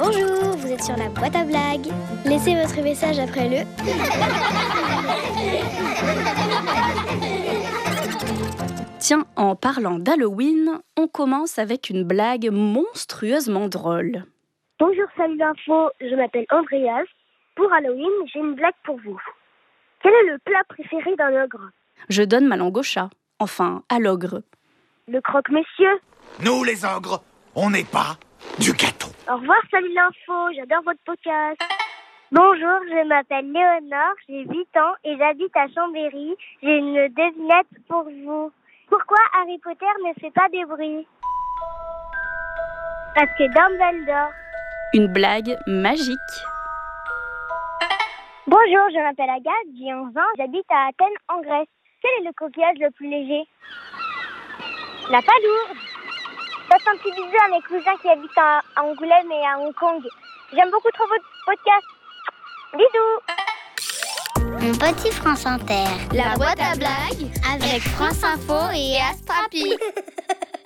Bonjour, vous êtes sur la boîte à blagues. Laissez votre message après le... Tiens, en parlant d'Halloween, on commence avec une blague monstrueusement drôle. Bonjour, salut l'info, je m'appelle Andreas. Pour Halloween, j'ai une blague pour vous. Quel est le plat préféré d'un ogre? Je donne ma langue au chat, enfin à l'ogre. Le croque-monsieur. Nous, les ogres, on n'est pas du gâteau. Au revoir, salut l'info, j'adore votre podcast. Bonjour, je m'appelle Léonore, j'ai 8 ans et j'habite à Chambéry. J'ai une devinette pour vous. Pourquoi Harry Potter ne fait pas de bruit? Parce que Dumbledore. Une blague magique. Bonjour, je m'appelle Agathe, j'ai 11 ans, j'habite à Athènes en Grèce. Quel est le coquillage le plus léger? La palourde. Passe un petit bisou à mes cousins qui habitent à Angoulême et à Hong Kong. J'aime beaucoup trop votre podcast. Bisous. Mon petit France Inter. La boîte à blagues Avec France Info et Astrapi.